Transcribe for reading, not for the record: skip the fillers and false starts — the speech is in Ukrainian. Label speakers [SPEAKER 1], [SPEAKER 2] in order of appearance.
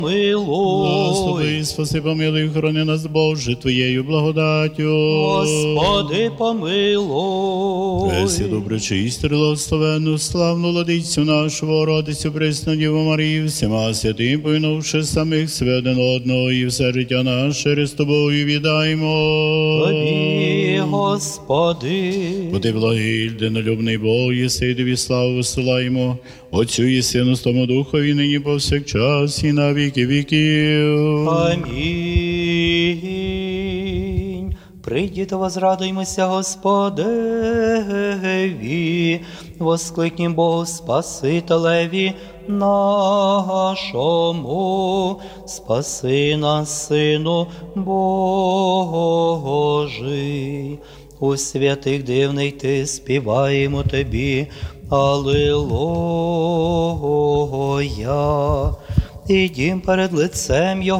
[SPEAKER 1] Благослови, спаси, помилуй, хорони нас, Боже, Твоєю благодаттю.
[SPEAKER 2] Господи, помилуй.
[SPEAKER 1] Пресі, добре, чисти, благословенну, славну владицю нашу, Богородицю, пресну Діву Марію, всіма святим, помінувши самих себе один одного, і все життя наше через Тобою віддаймо.
[SPEAKER 2] Тобі, Господи.
[SPEAKER 1] Бо Ти благий, єдинолюбний Бог, єси, Тобі славу висилаємо, Отцю і Сину, Святому Духові, нині повсякчас і на віки віків.
[SPEAKER 2] Амінь. Прийдіть, возрадуймося Господеві, воскликнім Богу Спасителеві нашому, спаси нас, Сину Божий. У святих дивний Ти співаємо Тобі, Алілуя. Ідім перед лицем Його